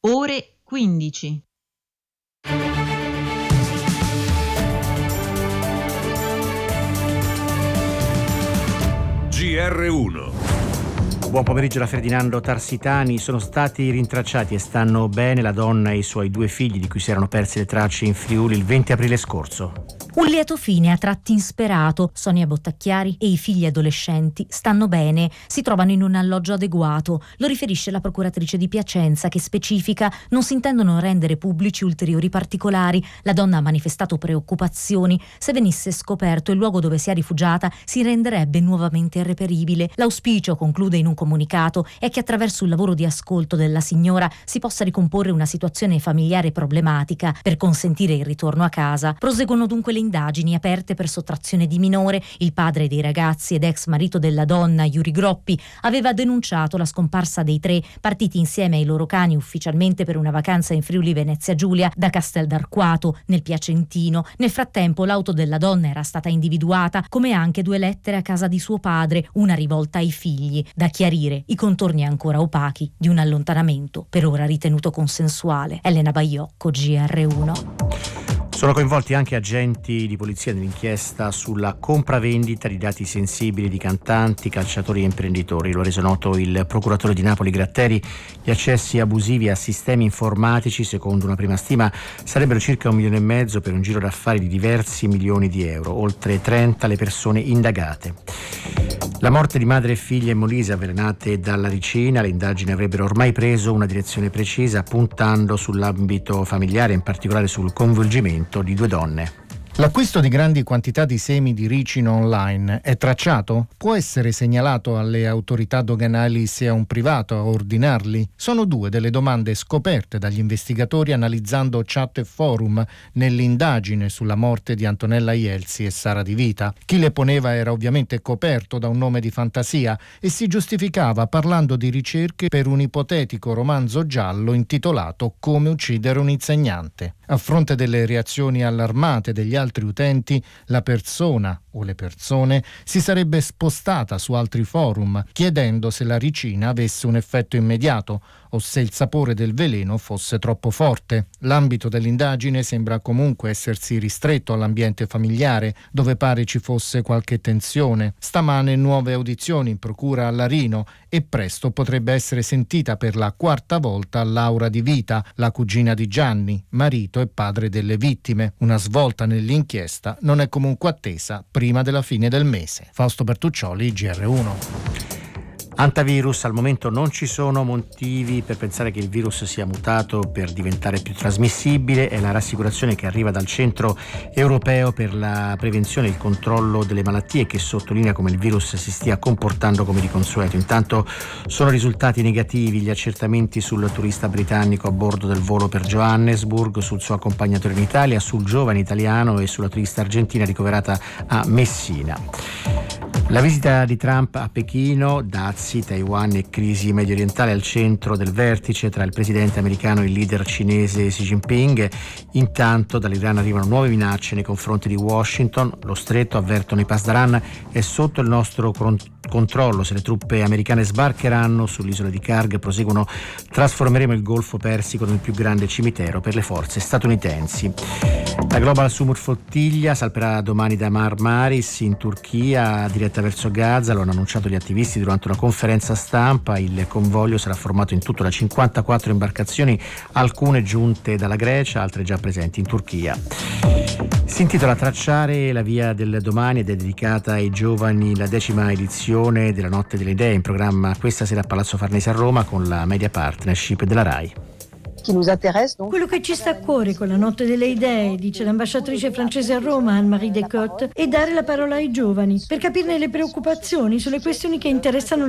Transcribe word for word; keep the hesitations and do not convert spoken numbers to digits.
ore quindici. G R uno. Buon pomeriggio da Ferdinando Tarsitani. Sono stati rintracciati e stanno bene la donna e i suoi due figli di cui si erano perse le tracce in Friuli il venti aprile scorso. Un lieto fine a tratti insperato. Sonia Bottacchiari e i figli adolescenti stanno bene, si trovano in un alloggio adeguato. Lo riferisce la procuratrice di Piacenza, che specifica: non si intendono rendere pubblici ulteriori particolari. La donna ha manifestato preoccupazioni. Se venisse scoperto il luogo dove si è rifugiata, si renderebbe nuovamente irreperibile. L'auspicio, conclude in un comunicato, è che attraverso il lavoro di ascolto della signora si possa ricomporre una situazione familiare problematica per consentire il ritorno a casa. Proseguono dunque le indagini aperte per sottrazione di minore. Il padre dei ragazzi ed ex marito della donna, Yuri Groppi, aveva denunciato la scomparsa dei tre, partiti insieme ai loro cani ufficialmente per una vacanza in Friuli Venezia Giulia da Castel d'Arquato, nel Piacentino. Nel frattempo l'auto della donna era stata individuata, come anche due lettere a casa di suo padre, una rivolta ai figli. Da chiarire i contorni ancora opachi di un allontanamento per ora ritenuto consensuale. Elena Baiocco, G R uno. Sono coinvolti anche agenti di polizia nell'inchiesta sulla compravendita di dati sensibili di cantanti, calciatori e imprenditori. Lo ha reso noto il procuratore di Napoli Gratteri. Gli accessi abusivi a sistemi informatici, secondo una prima stima, sarebbero circa un milione e mezzo per un giro d'affari di diversi milioni di euro, oltre trenta le persone indagate. La morte di madre e figlia in Molise avvelenate dalla ricina. Le indagini avrebbero ormai preso una direzione precisa, puntando sull'ambito familiare, in particolare sul coinvolgimento di due donne. L'acquisto di grandi quantità di semi di ricino online è tracciato? Può essere segnalato alle autorità doganali se è un privato a ordinarli? Sono due delle domande scoperte dagli investigatori analizzando chat e forum nell'indagine sulla morte di Antonella Ielsi e Sara Di Vita. Chi le poneva era ovviamente coperto da un nome di fantasia e si giustificava parlando di ricerche per un ipotetico romanzo giallo intitolato Come uccidere un insegnante. A fronte delle reazioni allarmate degli altri utenti, la persona o le persone si sarebbe spostata su altri forum chiedendo se la ricina avesse un effetto immediato o se il sapore del veleno fosse troppo forte. L'ambito dell'indagine sembra comunque essersi ristretto all'ambiente familiare, dove pare ci fosse qualche tensione. Stamane nuove audizioni in procura a Larino e presto potrebbe essere sentita per la quarta volta Laura Di Vita, la cugina di Gianni, marito e padre delle vittime. Una svolta nell'inchiesta non è comunque attesa prima della fine del mese. Fausto Bertuccioli, G R uno. Antivirus, al momento non ci sono motivi per pensare che il virus sia mutato per diventare più trasmissibile. È la rassicurazione che arriva dal Centro Europeo per la Prevenzione e il Controllo delle Malattie, che sottolinea come il virus si stia comportando come di consueto. Intanto sono risultati negativi gli accertamenti sul turista britannico a bordo del volo per Johannesburg, sul suo accompagnatore in Italia, sul giovane italiano e sulla turista argentina ricoverata a Messina. La visita di Trump a Pechino, dazi, Taiwan e crisi medio orientale al centro del vertice tra il presidente americano e il leader cinese Xi Jinping. Intanto dall'Iran arrivano nuove minacce nei confronti di Washington. Lo stretto, avvertono i Pasdaran, è sotto il nostro controllo. Se le truppe americane sbarcheranno sull'isola di Karg, proseguono, trasformeremo il Golfo Persico nel più grande cimitero per le forze statunitensi. La Global Summer Flottiglia salperà domani da Marmaris in Turchia, diretta verso Gaza. Lo hanno annunciato gli attivisti durante una conferenza stampa. Il convoglio sarà formato in tutto da cinquantaquattro imbarcazioni, alcune giunte dalla Grecia, altre già presenti in Turchia. Si intitola Tracciare la via del domani ed è dedicata ai giovani la decima edizione della Notte delle Idee, in programma questa sera a Palazzo Farnese a Roma con la Media Partnership della RAI. Quello che ci sta a cuore con la Notte delle Idee, dice l'ambasciatrice francese a Roma, Anne-Marie Descottes, è dare la parola ai giovani per capirne le preoccupazioni sulle questioni che interessano